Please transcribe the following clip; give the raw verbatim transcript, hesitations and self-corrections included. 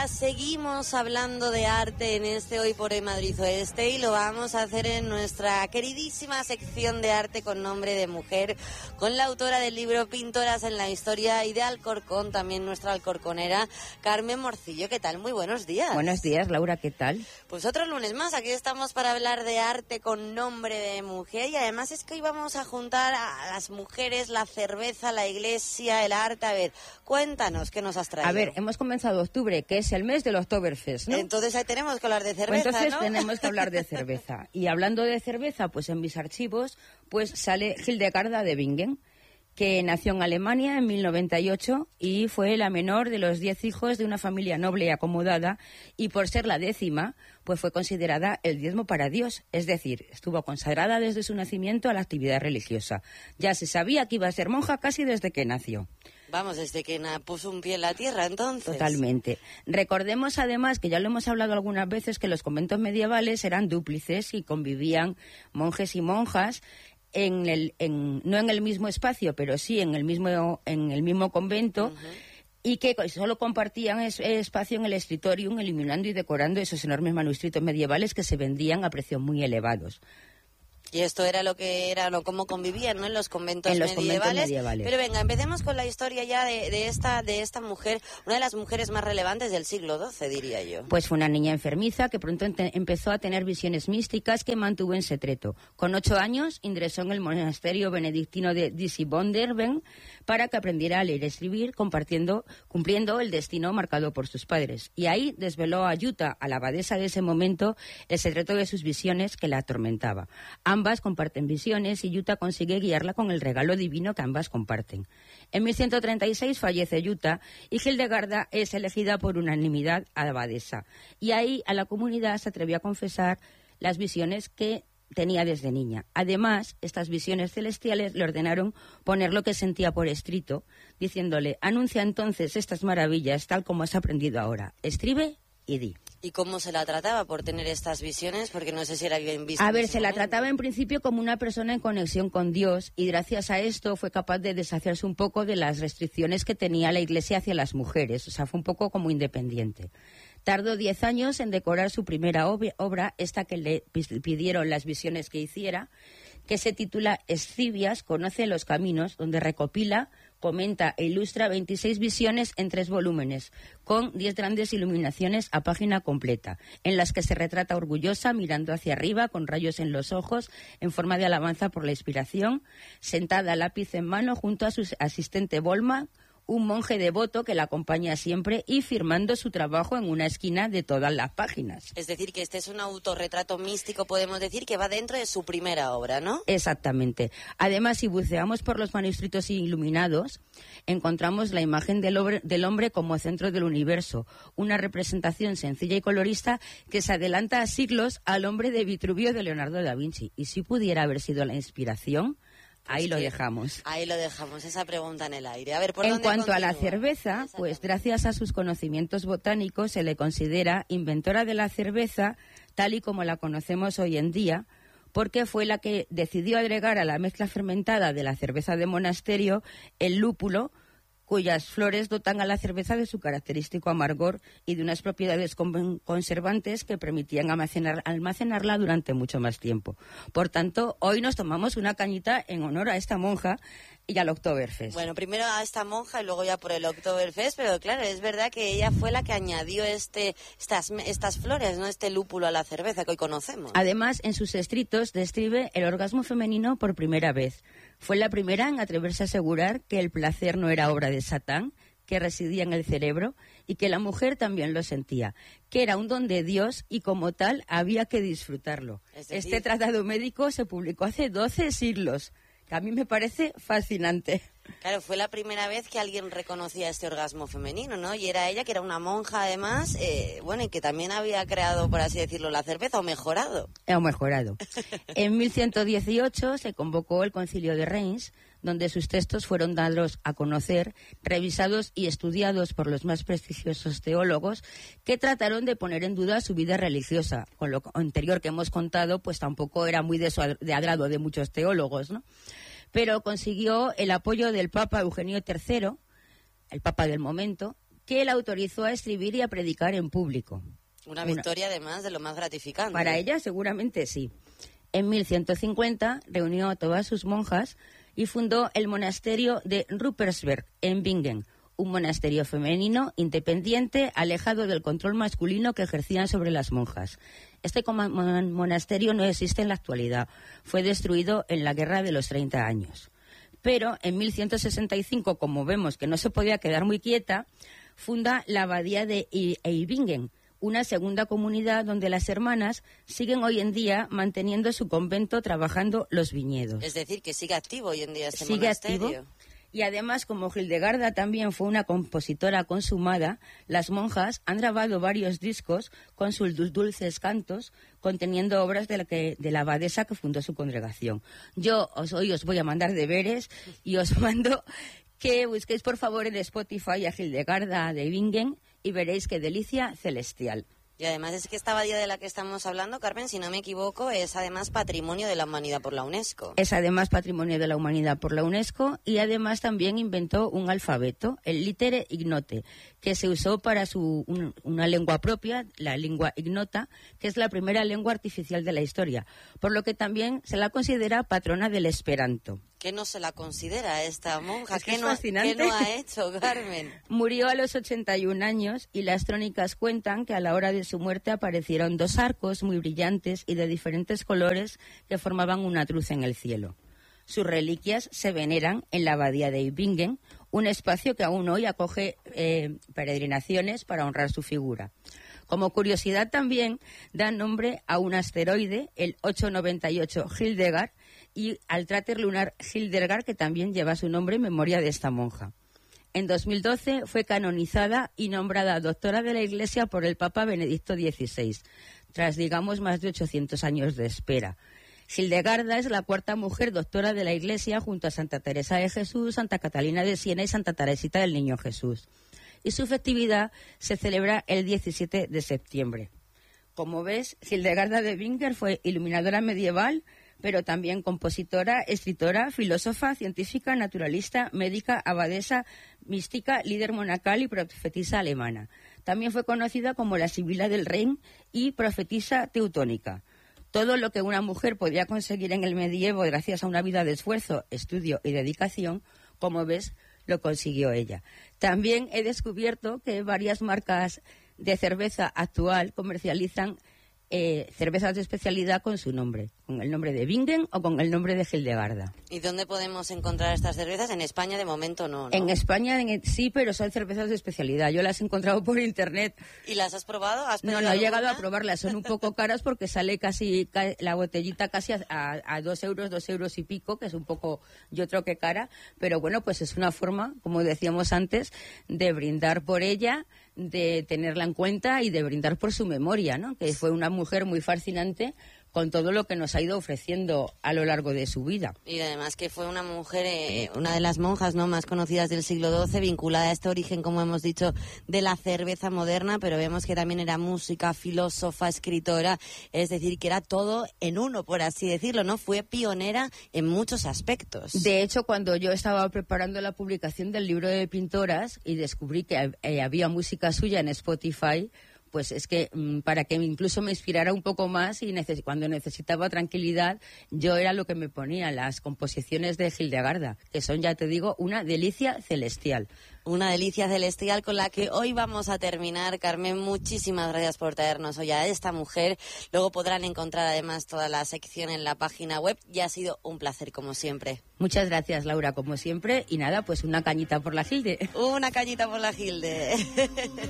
Seguimos hablando de arte en este Hoy por Hoy Madrid Oeste y lo vamos a hacer en nuestra queridísima sección de arte con nombre de mujer, con la autora del libro Pintoras en la Historia y de Alcorcón, también nuestra alcorconera, Carmen Morcillo. ¿Qué tal? Muy buenos días. Buenos días, Laura, ¿qué tal? Pues otro lunes más, aquí estamos para hablar de arte con nombre de mujer y además es que hoy vamos a juntar a las mujeres, la cerveza, la iglesia, el arte. A ver, cuéntanos, ¿qué nos has traído? A ver, hemos comenzado octubre, que es el mes del Oktoberfest, ¿no? Entonces ahí tenemos que hablar de cerveza, pues entonces ¿no? tenemos que hablar de cerveza. Y hablando de cerveza, pues en mis archivos pues sale Hildegarda de Bingen, que nació en Alemania en mil novecientos noventa y ocho y fue la menor de los diez hijos de una familia noble y acomodada, y por ser la décima, pues fue considerada el diezmo para Dios, es decir, estuvo consagrada desde su nacimiento a la actividad religiosa. Ya se sabía que iba a ser monja casi desde que nació. Vamos, desde que puso un pie en la tierra, entonces. Totalmente. Recordemos además, que ya lo hemos hablado algunas veces, que los conventos medievales eran dúplices y convivían monjes y monjas en el, en, no en el mismo espacio, pero sí en el mismo, en el mismo convento, uh-huh. y que solo compartían es, espacio en el escritorium, eliminando y decorando esos enormes manuscritos medievales que se vendían a precios muy elevados. Y esto era lo que era, ¿no? Cómo convivían, ¿no? En los conventos, en los medievales. conventos medievales. Pero venga, empecemos con la historia ya de, de esta de esta mujer, una de las mujeres más relevantes del siglo doce, diría yo. Pues fue una niña enfermiza que pronto ente- empezó a tener visiones místicas que mantuvo en secreto. Con ocho años ingresó en el monasterio benedictino de Disiponderben para que aprendiera a leer y escribir, compartiendo, cumpliendo el destino marcado por sus padres. Y ahí desveló a Jutta, a la abadesa de ese momento, el secreto de sus visiones que la atormentaba. Ambas comparten visiones y Jutta consigue guiarla con el regalo divino que ambas comparten. En mil ciento treinta y seis fallece Jutta y Hildegarda es elegida por unanimidad abadesa. Y ahí a la comunidad se atrevió a confesar las visiones que tenía desde niña. Además, estas visiones celestiales le ordenaron poner lo que sentía por escrito, diciéndole: anuncia entonces estas maravillas tal como has aprendido ahora. Escribe y di. ¿Y cómo se la trataba por tener estas visiones? Porque no sé si era bien visto. A ver, se la trataba en principio como una persona en conexión con Dios, y gracias a esto fue capaz de deshacerse un poco de las restricciones que tenía la Iglesia hacia las mujeres. O sea, fue un poco como independiente. Tardó diez años en decorar su primera ob- obra, esta que le pidieron las visiones que hiciera, que se titula Escivias, conoce los caminos, donde recopila, comenta e ilustra veintiséis visiones en tres volúmenes, con diez grandes iluminaciones a página completa, en las que se retrata orgullosa, mirando hacia arriba, con rayos en los ojos, en forma de alabanza por la inspiración, sentada lápiz en mano junto a su asistente Volma, un monje devoto que la acompaña siempre, y firmando su trabajo en una esquina de todas las páginas. Es decir, que este es un autorretrato místico, podemos decir, que va dentro de su primera obra, ¿no? Exactamente. Además, si buceamos por los manuscritos iluminados, encontramos la imagen del hombre, del hombre como centro del universo, una representación sencilla y colorista que se adelanta a siglos al hombre de Vitruvio de Leonardo da Vinci. Y si pudiera haber sido la inspiración, ahí lo dejamos. Ahí lo dejamos, esa pregunta en el aire. A ver, ¿por en dónde cuanto continúa? a la cerveza, pues gracias a sus conocimientos botánicos se le considera inventora de la cerveza tal y como la conocemos hoy en día, porque fue la que decidió agregar a la mezcla fermentada de la cerveza de monasterio el lúpulo, cuyas flores dotan a la cerveza de su característico amargor y de unas propiedades con- conservantes que permitían almacenar, almacenarla durante mucho más tiempo. Por tanto, hoy nos tomamos una cañita en honor a esta monja y al Oktoberfest. Bueno, primero a esta monja y luego ya por el Oktoberfest, pero claro, es verdad que ella fue la que añadió este, estas, estas flores, ¿no? Este lúpulo a la cerveza que hoy conocemos. Además, en sus escritos describe el orgasmo femenino por primera vez. Fue la primera en atreverse a asegurar que el placer no era obra de Satán, que residía en el cerebro, y que la mujer también lo sentía, que era un don de Dios y como tal había que disfrutarlo. Es decir, este tratado médico se publicó hace doce siglos, que a mí me parece fascinante. Claro, fue la primera vez que alguien reconocía este orgasmo femenino, ¿no? Y era ella, que era una monja además, eh, bueno, y que también había creado, por así decirlo, la cerveza, o mejorado. O mejorado. En mil ciento dieciocho se convocó el Concilio de Reims, donde sus textos fueron dados a conocer, revisados y estudiados por los más prestigiosos teólogos, que trataron de poner en duda su vida religiosa. Con lo anterior que hemos contado, pues tampoco era muy de, su, de agrado de muchos teólogos, ¿no? Pero consiguió el apoyo del Papa Eugenio tercero, el Papa del momento, que la autorizó a escribir y a predicar en público. Una victoria, una, además, de lo más gratificante. Para ella, seguramente sí. En mil ciento cincuenta reunió a todas sus monjas y fundó el monasterio de Ruppersberg, en Bingen, un monasterio femenino, independiente, alejado del control masculino que ejercían sobre las monjas. Este monasterio no existe en la actualidad. Fue destruido en la Guerra de los treinta años. Pero en mil ciento sesenta y cinco, como vemos que no se podía quedar muy quieta, funda la abadía de Eibingen, una segunda comunidad donde las hermanas siguen hoy en día manteniendo su convento, trabajando los viñedos. Es decir, que sigue activo hoy en día este sigue monasterio. Activo. Y además, como Hildegarda también fue una compositora consumada, las monjas han grabado varios discos con sus dulces cantos, conteniendo obras de la, que, de la abadesa que fundó su congregación. Yo os, hoy os voy a mandar deberes y os mando que busquéis por favor en Spotify a Hildegarda de Bingen y veréis qué delicia celestial. Y además es que esta abadía de la que estamos hablando, Carmen, si no me equivoco, es además Patrimonio de la Humanidad por la UNESCO. Es además Patrimonio de la Humanidad por la UNESCO y además también inventó un alfabeto, el Litere Ignote, que se usó para su un, una lengua propia, la lengua ignota, que es la primera lengua artificial de la historia, por lo que también se la considera patrona del Esperanto. ¿Qué no se la considera esta monja? Es que ¿Qué, es no, fascinante. ¿Qué no ha hecho, Carmen? Murió a los ochenta y un años y las crónicas cuentan que a la hora de su muerte aparecieron dos arcos muy brillantes y de diferentes colores que formaban una cruz en el cielo. Sus reliquias se veneran en la abadía de Eibingen, un espacio que aún hoy acoge eh, peregrinaciones para honrar su figura. Como curiosidad también da nombre a un asteroide, el ochocientos noventa y ocho Hildegard, y al cráter lunar Hildegard, que también lleva su nombre en memoria de esta monja. En dos mil doce fue canonizada y nombrada doctora de la Iglesia por el Papa Benedicto dieciséis, tras, digamos, más de ochocientos años de espera. Hildegarda es la cuarta mujer doctora de la Iglesia junto a Santa Teresa de Jesús, Santa Catalina de Siena y Santa Teresita del Niño Jesús. Y su festividad se celebra el diecisiete de septiembre. Como ves, Hildegarda de Bingen fue iluminadora medieval, pero también compositora, escritora, filósofa, científica, naturalista, médica, abadesa, mística, líder monacal y profetisa alemana. También fue conocida como la Sibila del Rhin y profetisa teutónica. Todo lo que una mujer podía conseguir en el medievo gracias a una vida de esfuerzo, estudio y dedicación, como ves, lo consiguió ella. También he descubierto que varias marcas de cerveza actual comercializan Eh, cervezas de especialidad con su nombre, con el nombre de Bingen o con el nombre de Hildegarda. ¿Y dónde podemos encontrar estas cervezas? En España de momento no, ¿no? En España en, sí, pero son cervezas de especialidad. Yo las he encontrado por internet. ¿Y las has probado? ¿Has no, no he llegado a probarlas. Son un poco caras porque sale casi ca, la botellita casi a, a, a dos euros, dos euros y pico, que es un poco, yo creo que cara. Pero bueno, pues es una forma, como decíamos antes, de brindar por ella, de tenerla en cuenta y de brindar por su memoria, ¿no? Que fue una mujer muy fascinante con todo lo que nos ha ido ofreciendo a lo largo de su vida. Y además que fue una mujer, eh, una de las monjas no más conocidas del siglo doce, vinculada a este origen, como hemos dicho, de la cerveza moderna, pero vemos que también era música, filósofa, escritora, es decir, que era todo en uno, por así decirlo, ¿no? Fue pionera en muchos aspectos. De hecho, cuando yo estaba preparando la publicación del libro de Pintoras y descubrí que eh, había música suya en Spotify, pues es que mmm, para que incluso me inspirara un poco más y neces- cuando necesitaba tranquilidad, yo era lo que me ponía, las composiciones de Hildegarda, que son, ya te digo, una delicia celestial. Una delicia celestial con la que hoy vamos a terminar. Carmen, muchísimas gracias por traernos hoy a esta mujer. Luego podrán encontrar además toda la sección en la página web y ha sido un placer como siempre. Muchas gracias, Laura, como siempre. Y nada, pues una cañita por la Hilde. Una cañita por la Hilde.